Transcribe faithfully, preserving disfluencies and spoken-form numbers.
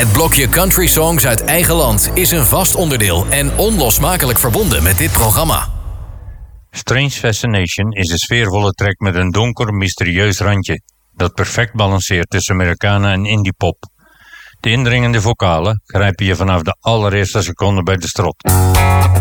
Het blokje country songs uit eigen land is een vast onderdeel en onlosmakelijk verbonden met dit programma. Strange Fascination is een sfeervolle track met een donker, mysterieus randje dat perfect balanceert tussen Americana en indie pop. De indringende vocalen grijpen je vanaf de allereerste seconde bij de strot.